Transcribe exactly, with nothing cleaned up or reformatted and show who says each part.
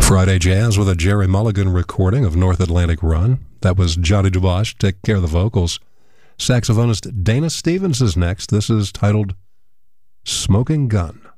Speaker 1: Friday Jazz with a Jerry Mulligan recording of North Atlantic Run. That was Johnny Dubois taking care of the vocals. Saxophonist Dana Stevens is next. This is titled Smoking Gun.